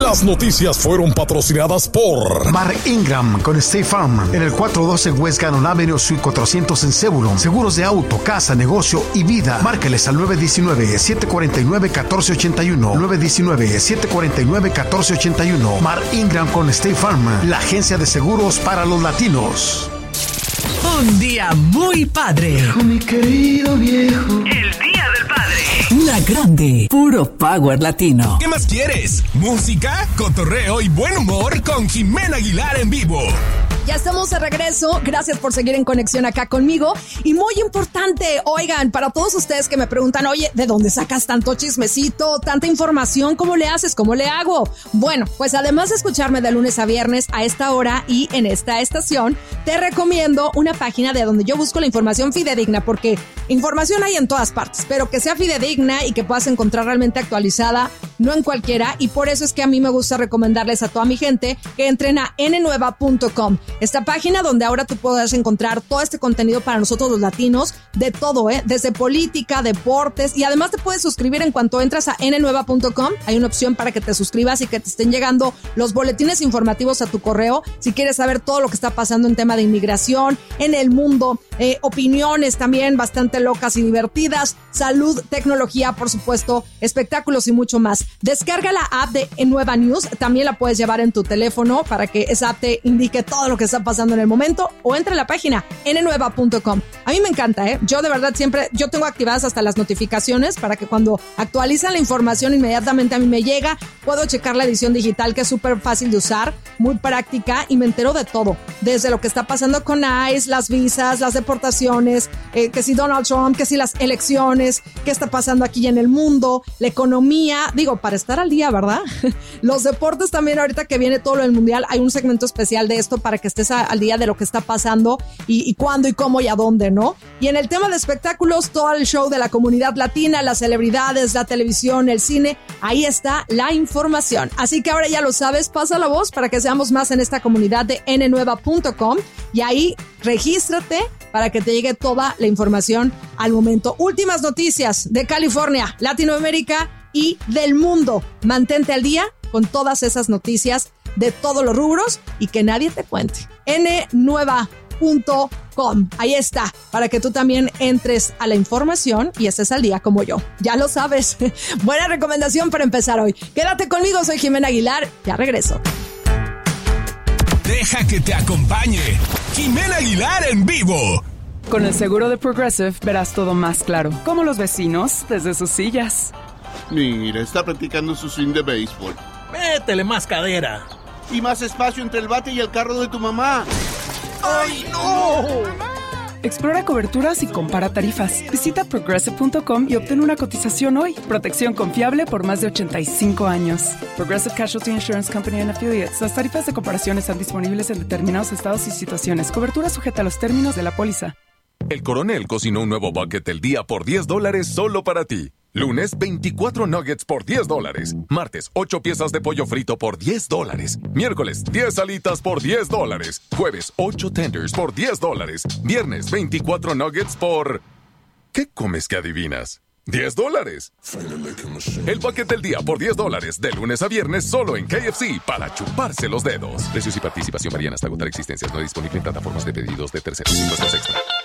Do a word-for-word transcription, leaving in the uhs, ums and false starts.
Las noticias fueron patrocinadas por Mar Ingram con State Farm en el cuatrocientos doce West Gannon Avenue, Suite cuatrocientos en Zebulon. Seguros de auto, casa, negocio y vida. Márqueles al nueve uno nueve, siete cuatro nueve, uno cuatro ocho uno. nueve uno nueve, siete cuatro nueve, uno cuatro ocho uno. Mar Ingram con State Farm, la agencia de seguros para los latinos. Un día muy padre. Con mi querido viejo. El Día del Padre. La grande, puro power latino. ¿Qué más quieres? Música, cotorreo y buen humor con Jimena Aguilar en vivo. Ya estamos de regreso, gracias por seguir en conexión acá conmigo. Y muy importante, oigan, para todos ustedes que me preguntan, oye, ¿de dónde sacas tanto chismecito, tanta información? ¿Cómo le haces? ¿Cómo le hago? Bueno, pues además de escucharme de lunes a viernes a esta hora y en esta estación, te recomiendo una página de donde yo busco la información fidedigna, porque información hay en todas partes, pero que sea fidedigna y que puedas encontrar realmente actualizada, no en cualquiera, y por eso es que a mí me gusta recomendarles a toda mi gente que entren a ene nueva punto com. Esta página donde ahora tú puedes encontrar todo este contenido para nosotros los latinos, de todo, ¿eh? Desde política, deportes, y además te puedes suscribir en cuanto entras a ene nueva punto com. Hay una opción para que te suscribas y que te estén llegando los boletines informativos a tu correo. Si quieres saber todo lo que está pasando en tema de inmigración, en el mundo, eh, opiniones también bastante locas y divertidas, salud, tecnología, por supuesto, espectáculos y mucho más. Descarga la app de Nueva News, también la puedes llevar en tu teléfono para que esa app te indique todo lo que está pasando en el momento, o entra a la página ene nueva punto com. A mí me encanta, ¿eh? Yo de verdad siempre, yo tengo activadas hasta las notificaciones para que cuando actualizan la información inmediatamente a mí me llega, puedo checar la edición digital, que es súper fácil de usar, muy práctica, y me entero de todo, desde lo que está pasando con ICE, las visas, las deportaciones, eh, que si Donald Trump, que si las elecciones, qué está pasando aquí en el mundo, la economía, digo, para estar al día, ¿verdad? Los deportes también, ahorita que viene todo lo del mundial, hay un segmento especial de esto para que estés a, al día de lo que está pasando y, y cuándo y cómo y a dónde, ¿no? Y en el tema de espectáculos, todo el show de la comunidad latina, las celebridades, la televisión, el cine, ahí está la información. Así que ahora ya lo sabes, pasa la voz para que seamos más en esta comunidad de ene nueva punto com, y ahí regístrate para que te llegue toda la información al momento. Últimas noticias de California, Latinoamérica y del mundo. Mantente al día con todas esas noticias de todos los rubros y que nadie te cuente. ene nueva punto com. Ahí está, para que tú también entres a la información y estés al día como yo. Ya lo sabes. Buena recomendación para empezar hoy. Quédate conmigo, soy Jimena Aguilar. Ya regreso. Deja que te acompañe Jimena Aguilar en vivo. Con el seguro de Progressive verás todo más claro, como los vecinos desde sus sillas. Mira, está practicando su swing de béisbol. Métele más cadera. Y más espacio entre el bate y el carro de tu mamá. ¡Ay, no! Explora coberturas y compara tarifas. Visita progressive punto com y obtén una cotización hoy. Protección confiable por más de ochenta y cinco años. Progressive Casualty Insurance Company and Affiliates. Las tarifas de comparación están disponibles en determinados estados y situaciones. Cobertura sujeta a los términos de la póliza. El Coronel cocinó un nuevo bucket del día por diez dólares solo para ti. Lunes, veinticuatro nuggets por diez dólares. Martes, ocho piezas de pollo frito por diez dólares. Miércoles, diez alitas por diez dólares. Jueves, ocho tenders por diez dólares. Viernes, veinticuatro nuggets por... ¿Qué comes que adivinas? diez dólares. El bucket del día por diez dólares. De lunes a viernes solo en K F C para chuparse los dedos. Precios y participación varían hasta agotar existencias. No disponible en plataformas de pedidos de terceros. Impuestos extra.